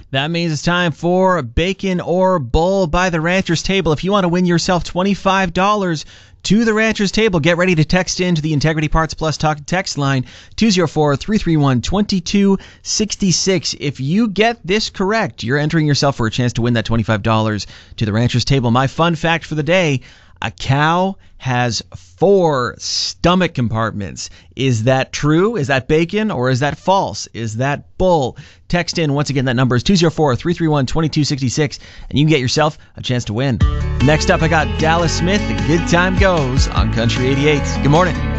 That means it's time for Bacon or Bull by the Rancher's Table. If you want to win yourself $25 to the Rancher's Table, get ready to text into the Integrity Parts Plus Talk text line 204-331-2266. If you get this correct, you're entering yourself for a chance to win that $25 to the Rancher's Table. My fun fact for the day: a cow has 4 stomach compartments. Is that true? Is that bacon? Or is that false? Is that bull? Text in. Once again, that number is 204-331-2266, and you can get yourself a chance to win. Next up, I got Dallas Smith. The Good Time Goes on Country 88. Good morning.